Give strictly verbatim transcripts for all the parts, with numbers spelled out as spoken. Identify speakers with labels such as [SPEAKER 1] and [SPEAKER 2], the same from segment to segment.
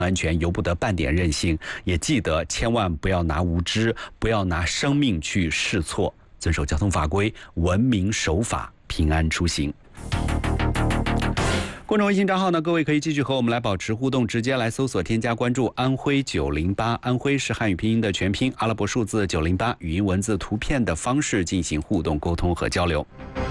[SPEAKER 1] 安全由不得半点任性，也记得千万不要拿无知，不要拿生命去试错，遵守交通法规，文明守法，平安出行。公众微信账号呢，各位可以继续和我们来保持互动，直接来搜索添加关注安徽九零八，安徽是汉语拼音的全拼，阿拉伯数字九零八，语音文字图片的方式进行互动沟通和交流。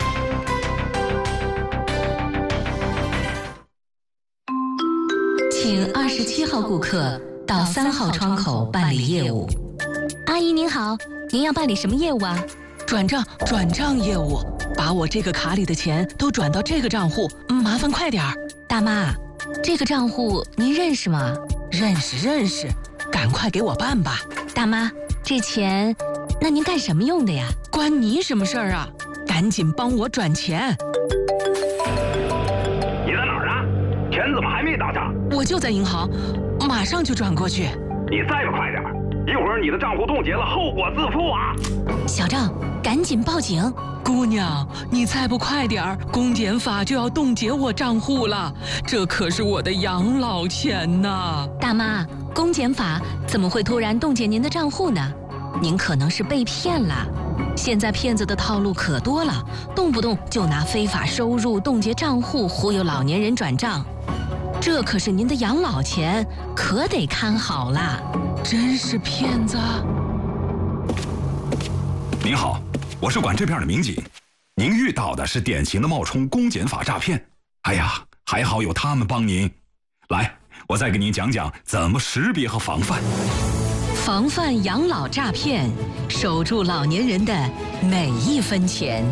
[SPEAKER 2] 请二十七号顾客到三号窗口办理业务。
[SPEAKER 3] 阿姨您好，您要办理什么业务啊？
[SPEAKER 4] 转账，转账业务，把我这个卡里的钱都转到这个账户，麻烦快点儿。
[SPEAKER 3] 大妈，这个账户您认识吗？
[SPEAKER 4] 认识认识，赶快给我办吧。
[SPEAKER 3] 大妈，这钱，那您干什么用的呀？
[SPEAKER 4] 关你什么事儿啊？赶紧帮我转钱。
[SPEAKER 5] 你在哪儿啊？钱怎么还没到账？
[SPEAKER 4] 我就在银行，马上就转过去。
[SPEAKER 5] 你再不快点，一会儿你的账户冻结了，后果自负啊！
[SPEAKER 3] 小张，赶紧报警！
[SPEAKER 4] 姑娘，你再不快点儿，公检法就要冻结我账户了，这可是我的养老钱呐！
[SPEAKER 3] 大妈，公检法怎么会突然冻结您的账户呢？您可能是被骗了。现在骗子的套路可多了，动不动就拿非法收入冻结账户忽悠老年人转账，这可是您的养老钱，可得看好了。
[SPEAKER 4] 真是骗子！
[SPEAKER 6] 您好，我是管这片的民警，您遇到的是典型的冒充公检法诈骗。哎呀，还好有他们帮您。来，我再给您讲讲怎么识别和防范。
[SPEAKER 2] 防范养老诈骗，守住老年人的每一分钱。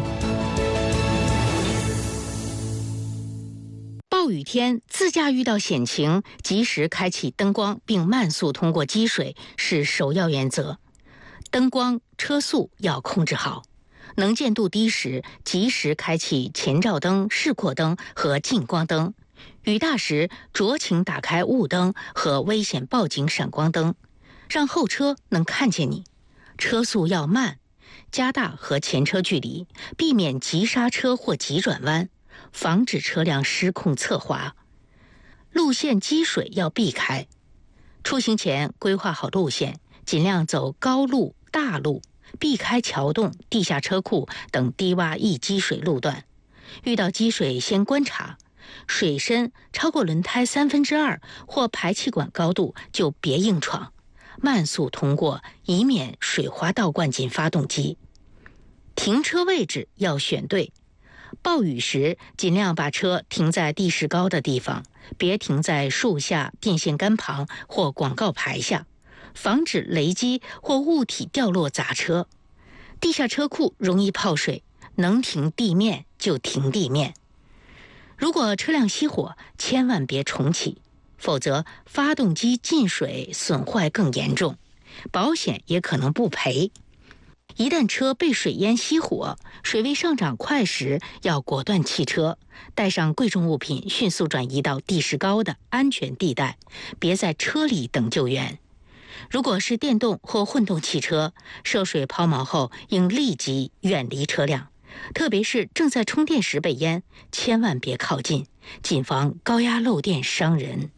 [SPEAKER 7] 暴雨天自驾遇到险情，及时开启灯光并慢速通过积水是首要原则。灯光、车速要控制好，能见度低时及时开启前照灯、示廓灯和近光灯。雨大时酌情打开雾灯和危险报警闪光灯，让后车能看见你。车速要慢，加大和前车距离，避免急刹车或急转弯，防止车辆失控侧滑。路线积水要避开，出行前规划好路线，尽量走高路、大路，避开桥洞、地下车库等低洼易积水路段。遇到积水先观察，水深超过轮胎三分之二或排气管高度就别硬闯，慢速通过，以免水滑倒灌进发动机。停车位置要选对，暴雨时尽量把车停在地势高的地方，别停在树下、电线杆旁或广告牌下，防止雷击或物体掉落砸车。地下车库容易泡水，能停地面就停地面。如果车辆熄火，千万别重启，否则发动机进水损坏更严重，保险也可能不赔。一旦车被水淹熄火，水位上涨快时，要果断弃车，带上贵重物品迅速转移到地势高的安全地带，别在车里等救援。如果是电动或混动汽车，涉水抛锚后应立即远离车辆，特别是正在充电时被淹，千万别靠近，谨防高压漏电伤人。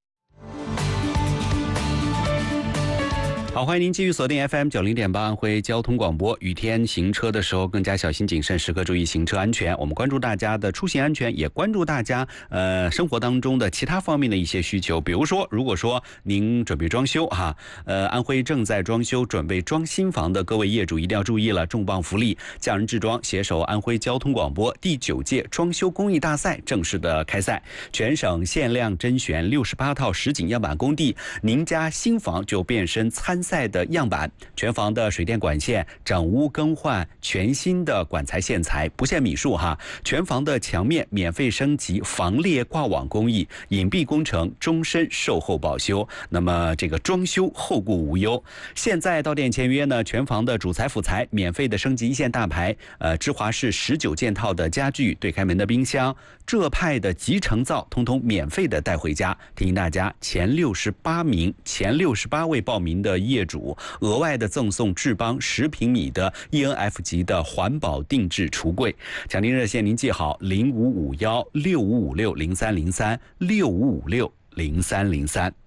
[SPEAKER 1] 好，欢迎您继续锁定 F M 九零点八安徽交通广播。雨天行车的时候更加小心谨慎，时刻注意行车安全。我们关注大家的出行安全，也关注大家呃生活当中的其他方面的一些需求。比如说，如果说您准备装修哈，呃，安徽正在装修、准备装新房的各位业主一定要注意了，重磅福利！匠人制装携手安徽交通广播第九届装修工艺大赛正式的开赛，全省限量甄选六十八套实景样板工地，您家新房就变身参赛的样板，全房的水电管线整屋更换全新的管材线材，不限米数哈。全房的墙面免费升级防裂挂网工艺，隐蔽工程终身售后保修。那么这个装修后顾无忧。现在到店签约呢，全房的主材辅材免费的升级一线大牌，呃，芝华士十九件套的家具，对开门的冰箱，浙派的集成灶，通通免费的带回家。提醒大家，前六十八名前六十八位报名的业主额外的赠送智邦十平米的 E N F 级的环保定制橱柜。抢订热线您记好零五五幺六五五六零三零三六五五六零三零三。